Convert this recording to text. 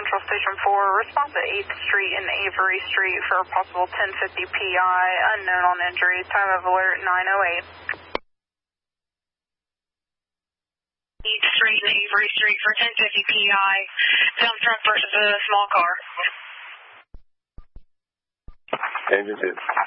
Central Station 4, response at 8th Street and Avery Street for a possible 1050 PI, unknown on injury, time of alert 908. 8th Street and Avery Street for 1050 PI, dump truck versus a small car. Engine 2.